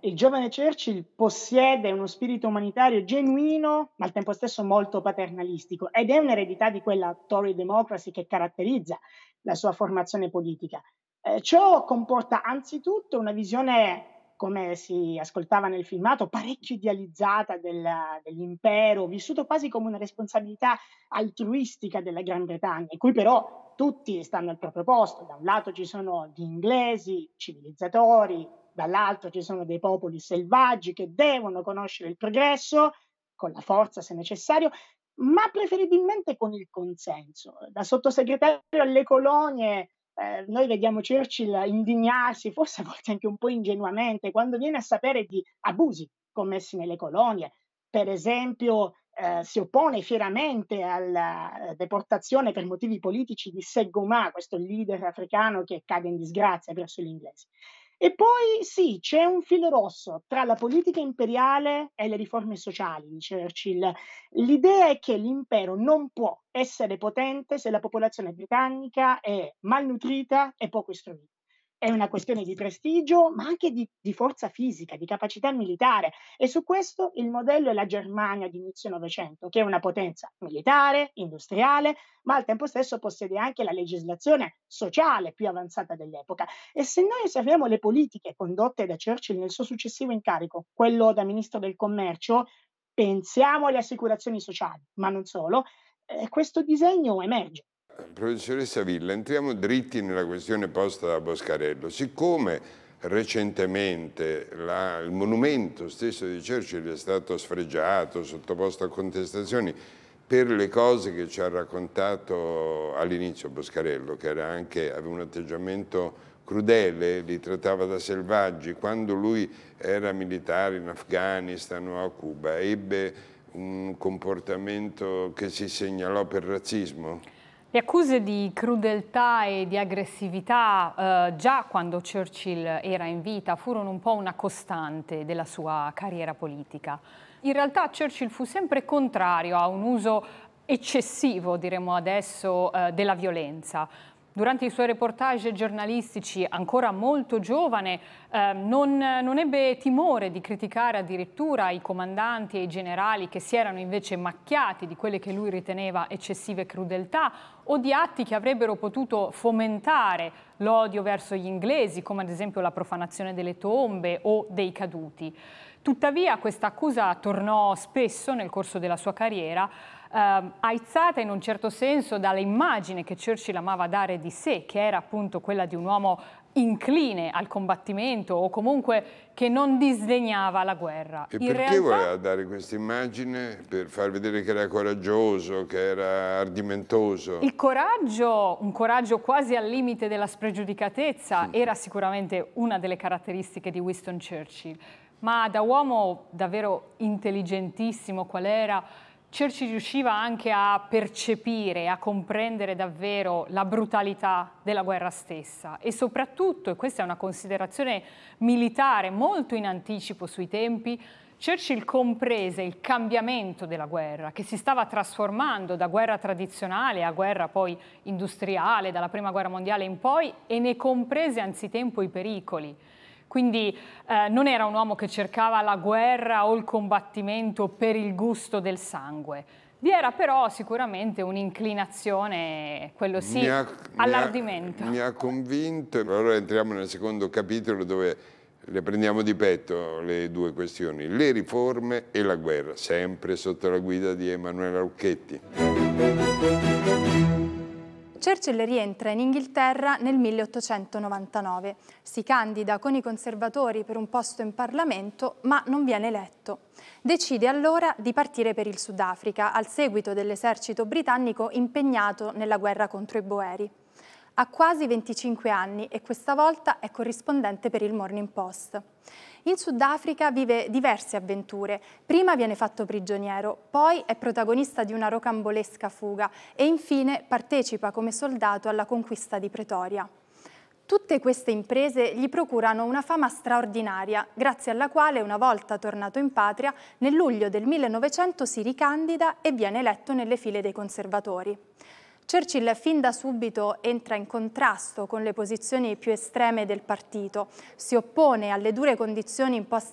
Il giovane Churchill possiede uno spirito umanitario genuino, ma al tempo stesso molto paternalistico, ed è un'eredità di quella Tory democracy che caratterizza la sua formazione politica. Ciò comporta anzitutto una visione, come si ascoltava nel filmato, parecchio idealizzata dell'impero, vissuto quasi come una responsabilità altruistica della Gran Bretagna, in cui però tutti stanno al proprio posto. Da un lato ci sono gli inglesi, civilizzatori, dall'altro ci sono dei popoli selvaggi che devono conoscere il progresso, con la forza se necessario, ma preferibilmente con il consenso. Da sottosegretario alle colonie, noi vediamo Churchill indignarsi, forse a volte anche un po' ingenuamente, quando viene a sapere di abusi commessi nelle colonie. Per esempio, si oppone fieramente alla deportazione per motivi politici di Segouma, questo leader africano che cade in disgrazia presso gli inglesi. E poi sì, c'è un filo rosso tra la politica imperiale e le riforme sociali di Churchill. L'idea è che l'impero non può essere potente se la popolazione britannica è malnutrita e poco istruita. È una questione di prestigio, ma anche di forza fisica, di capacità militare. E su questo il modello è la Germania di inizio Novecento, che è una potenza militare, industriale, ma al tempo stesso possiede anche la legislazione sociale più avanzata dell'epoca. E se noi osserviamo le politiche condotte da Churchill nel suo successivo incarico, quello da ministro del commercio, pensiamo alle assicurazioni sociali, ma non solo, questo disegno emerge. Professoressa Villa, entriamo dritti nella questione posta da Boscarello. Siccome recentemente il monumento stesso di Churchill è stato sfregiato, sottoposto a contestazioni per le cose che ci ha raccontato all'inizio Boscarello, che aveva un atteggiamento crudele, li trattava da selvaggi, quando lui era militare in Afghanistan o a Cuba, ebbe un comportamento che si segnalò per razzismo? Le accuse di crudeltà e di aggressività, già quando Churchill era in vita, furono un po' una costante della sua carriera politica. In realtà Churchill fu sempre contrario a un uso eccessivo, diremmo adesso, della violenza. Durante i suoi reportage giornalistici, ancora molto giovane, non ebbe timore di criticare addirittura i comandanti e i generali che si erano invece macchiati di quelle che lui riteneva eccessive crudeltà o di atti che avrebbero potuto fomentare l'odio verso gli inglesi, come ad esempio la profanazione delle tombe o dei caduti. Tuttavia questa accusa tornò spesso nel corso della sua carriera, aizzata in un certo senso dall'immagine che Churchill amava dare di sé, che era appunto quella di un uomo incline al combattimento o comunque che non disdegnava la guerra. E perché voleva dare questa immagine? Per far vedere che era coraggioso, che era ardimentoso? Il coraggio, un coraggio quasi al limite della spregiudicatezza, era sicuramente una delle caratteristiche di Winston Churchill, ma da uomo davvero intelligentissimo qual era, Churchill riusciva anche a percepire, a comprendere davvero la brutalità della guerra stessa e soprattutto, e questa è una considerazione militare molto in anticipo sui tempi, Churchill comprese il cambiamento della guerra, che si stava trasformando da guerra tradizionale a guerra poi industriale, dalla Prima Guerra Mondiale in poi, e ne comprese anzitempo i pericoli. Quindi non era un uomo che cercava la guerra o il combattimento per il gusto del sangue. Vi era però sicuramente un'inclinazione, quello sì, all'ardimento. Mi ha convinto. Allora entriamo nel secondo capitolo dove le prendiamo di petto le due questioni, le riforme e la guerra, sempre sotto la guida di Emanuela Lucchetti. Churchill rientra in Inghilterra nel 1899, si candida con i conservatori per un posto in Parlamento, ma non viene eletto. Decide allora di partire per il Sudafrica, al seguito dell'esercito britannico impegnato nella guerra contro i Boeri. Ha quasi 25 anni e questa volta è corrispondente per il Morning Post. In Sudafrica vive diverse avventure. Prima viene fatto prigioniero, poi è protagonista di una rocambolesca fuga e infine partecipa come soldato alla conquista di Pretoria. Tutte queste imprese gli procurano una fama straordinaria, grazie alla quale, una volta tornato in patria, nel luglio del 1900 si ricandida e viene eletto nelle file dei conservatori. Churchill fin da subito entra in contrasto con le posizioni più estreme del partito, si oppone alle dure condizioni imposte